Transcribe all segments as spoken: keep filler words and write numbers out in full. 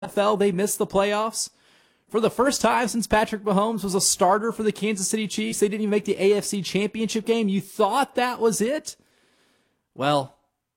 F L, they missed the playoffs. For the first time since Patrick Mahomes was a starter for the Kansas City Chiefs, they didn't even make the A F C Championship game. You thought that was it? Well,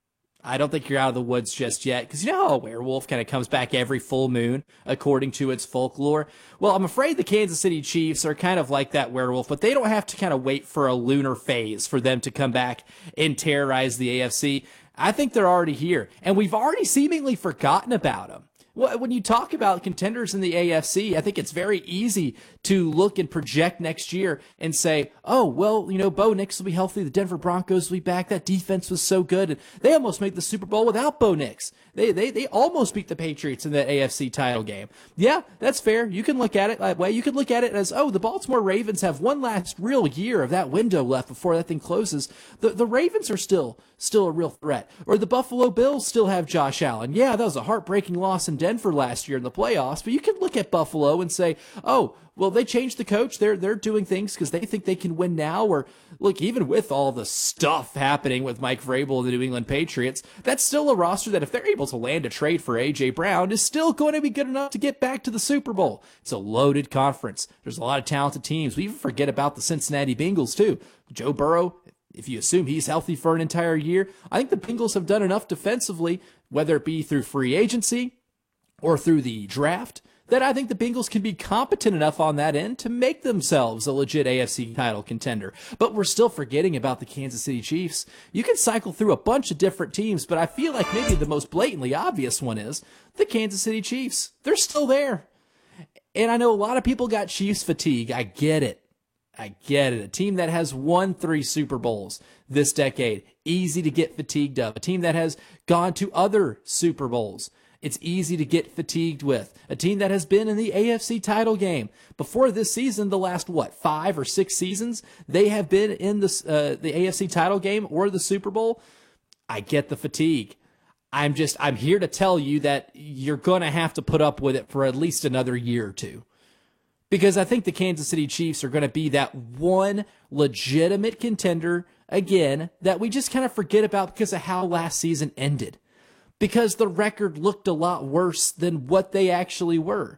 I don't think you're out of the woods just yet, because you know how a werewolf kind of comes back every full moon, according to its folklore? Well, I'm afraid the Kansas City Chiefs are kind of like that werewolf, but they don't have to kind of wait for a lunar phase for them to come back and terrorize the A F C. I think they're already here, and we've already seemingly forgotten about them. When you talk about contenders in the A F C, I think it's very easy to look and project next year and say, oh, well, you know, Bo Nix will be healthy. The Denver Broncos will be back. That defense was so good. And they almost made the Super Bowl without Bo Nix. They, they, they almost beat the Patriots in that A F C title game. Yeah, that's fair. You can look at it that way. You can look at it as, oh, the Baltimore Ravens have one last real year of that window left before that thing closes. The, the Ravens are still, still a real threat. Or the Buffalo Bills still have Josh Allen. Yeah, that was a heartbreaking loss in Denver last year in the playoffs, but you can look at Buffalo and say, oh, well, they changed the coach. They're they're doing things because they think they can win now. Or look, even with all the stuff happening with Mike Vrabel and the New England Patriots, that's still a roster that if they're able to land a trade for A J Brown is still going to be good enough to get back to the Super Bowl. It's a loaded conference. There's a lot of talented teams. We even forget about the Cincinnati Bengals too. Joe Burrow, if you assume he's healthy for an entire year, I think the Bengals have done enough defensively, whether it be through free agency or through the draft, that I think the Bengals can be competent enough on that end to make themselves a legit A F C title contender. But we're still forgetting about the Kansas City Chiefs. You can cycle through a bunch of different teams, but I feel like maybe the most blatantly obvious one is the Kansas City Chiefs. They're still there. And I know a lot of people got Chiefs fatigue. I get it. I get it. A team that has won three Super Bowls this decade, easy to get fatigued of. A team that has gone to other Super Bowls, it's easy to get fatigued with. A team that has been in the A F C title game. Before this season, the last, what, five or six seasons, they have been in the, uh, the A F C title game or the Super Bowl. I get the fatigue. I'm just, I'm here to tell you that you're going to have to put up with it for at least another year or two. Because I think the Kansas City Chiefs are going to be that one legitimate contender, again, that we just kind of forget about because of how last season ended. Because the record looked a lot worse than what they actually were.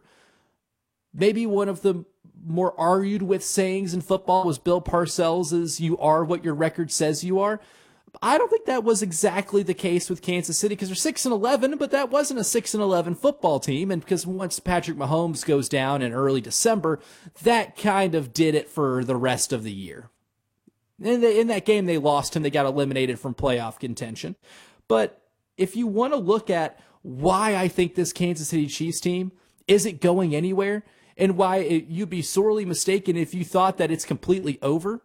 Maybe one of the more argued with sayings in football was Bill Parcells' "you are what your record says you are." I don't think that was exactly the case with Kansas City because they're six and eleven, but that wasn't a six and eleven football team. And because once Patrick Mahomes goes down in early December, that kind of did it for the rest of the year. In, the, in that game, they lost and they got eliminated from playoff contention. But if you want to look at why I think this Kansas City Chiefs team isn't going anywhere and why it, you'd be sorely mistaken if you thought that it's completely over,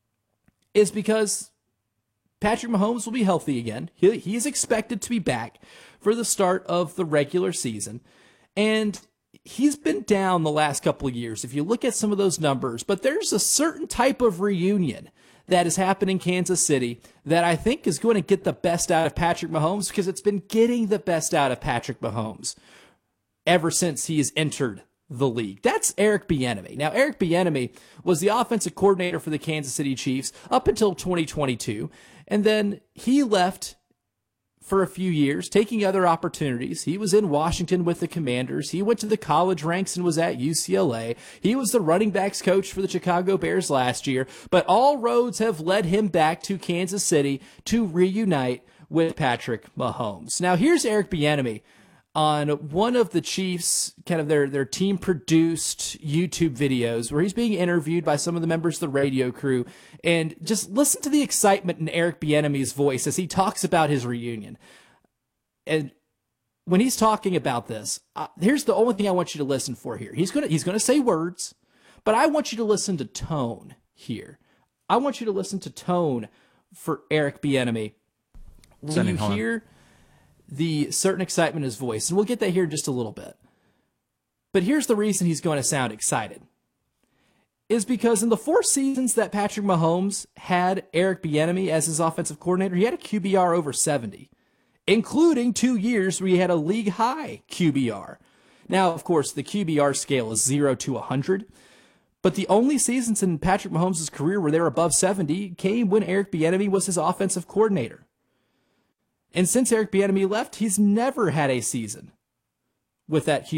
is because Patrick Mahomes will be healthy again. He, he is expected to be back for the start of the regular season. And he's been down the last couple of years if you look at some of those numbers. But there's a certain type of reunion that is happening in Kansas City that I think is going to get the best out of Patrick Mahomes because it's been getting the best out of Patrick Mahomes ever since he has entered the league. That's Eric Bieniemy. Now, Eric Bieniemy was the offensive coordinator for the Kansas City Chiefs up until twenty twenty-two, and then he left for a few years, taking other opportunities. He was in Washington with the Commanders. He went to the college ranks and was at U C L A. He was the running backs coach for the Chicago Bears last year, but all roads have led him back to Kansas City to reunite with Patrick Mahomes. Now, here's Eric Bieniemy on one of the Chiefs, kind of their, their team-produced YouTube videos where he's being interviewed by some of the members of the radio crew. And just listen to the excitement in Eric Bieniemy's voice as he talks about his reunion. And when he's talking about this, uh, here's the only thing I want you to listen for here. He's going to he's going to say words, but I want you to listen to tone here. I want you to listen to tone for Eric Bieniemy. When Sending you home. hear the certain excitement in his voice, and we'll get that here in just a little bit. But here's the reason he's going to sound excited. Is because in the four seasons that Patrick Mahomes had Eric Bieniemy as his offensive coordinator, he had a Q B R over seventy, including two years where he had a league-high Q B R. Now, of course, the Q B R scale is zero to one hundred, but the only seasons in Patrick Mahomes' career where they were above seventy came when Eric Bieniemy was his offensive coordinator. And since Eric Bieniemy left, he's never had a season with that